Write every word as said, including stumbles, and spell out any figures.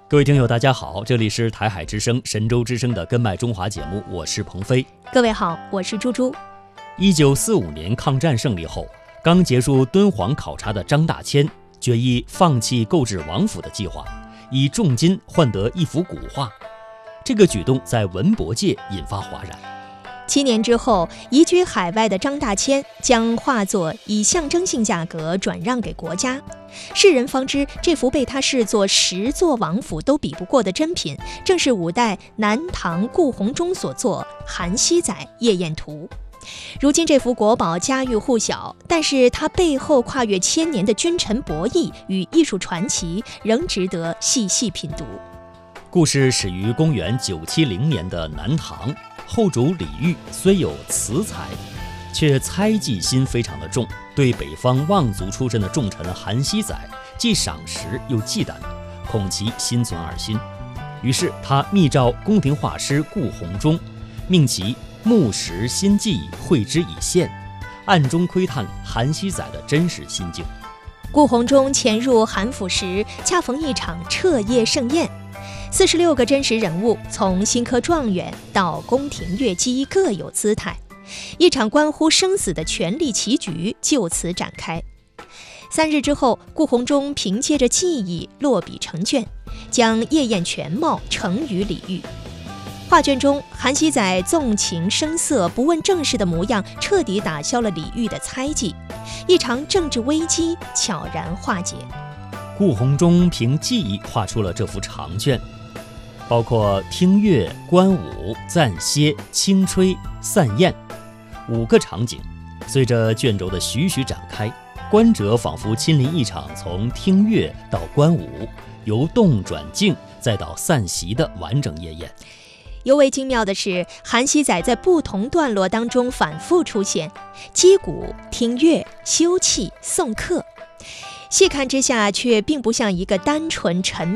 各位听友大家好，这里是台海之声神州之声的根脉中华节目，我是鹏飞。 各位好，我是猪猪。 一九四五年抗战胜利后，刚结束敦煌考察的张大千决意放弃购置王府的计划，以重金换得一幅古画。这个举动在文博界引发哗然。 七年之后，移居海外的张大千将画作以象征性价格转让给国家，世人方知这幅被他视作十座王府都比不过的珍品，正是五代南唐顾闳中所作《韩熙载夜宴图》。如今这幅国宝家喻户晓，但是它背后跨越千年的君臣博弈与艺术传奇仍值得细细品读。 故事始于公元九七零年的南唐，后主李煜虽有词才，却猜忌心非常的重，对北方望族出身的重臣韩熙载既赏识又忌惮，恐其心存二心。于是他密诏宫廷画师顾闳中，命其木石心迹绘之以现，暗中窥探韩熙载的真实心境。 顾闳中潜入韩府时，恰逢一场彻夜盛宴，四十六个真实人物，从新科状元到宫廷乐姬各有姿态，一场关乎生死的权力棋局就此展开。三日之后，顾闳中凭借着技艺落笔成卷，将夜宴全貌呈于李煜。画卷中韩熙载纵情声色不问政事的模样，彻底打消了李煜的猜忌，一场政治危机悄然化解。 顾闳中凭技艺画出了这幅长卷，包括听乐、观舞、暂歇、轻吹、散宴五个场景，随着卷轴的徐徐展开，观者仿佛亲临一场从听乐到观舞，由动转静再到散席的完整夜宴。 尤为精妙的是，韩熙载在不同段落当中反复出现，击鼓、听乐、休憩、送客，细看之下却并不像一个单纯沉